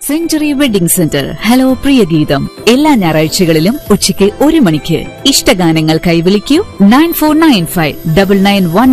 Century wedding centre hello Priyageetham എല്ലാ ഞായറാഴ്ചകളിലും ഉച്ചയ്ക്ക് 1 മണിക്ക്. ഇഷ്ടഗാനങ്ങൾക്കായി വിളിക്കൂ 9495 9911